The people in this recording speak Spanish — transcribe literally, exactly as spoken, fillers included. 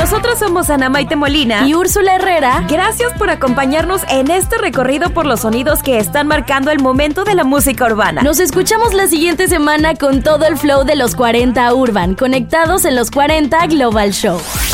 Nosotros somos Ana Maite Molina y Úrsula Herrera. Gracias por acompañarnos en este recorrido por los sonidos que están marcando el momento de la música urbana. Nos escuchamos la siguiente semana con todo el flow de los cuarenta Urban, conectados en los cuarenta Global Show.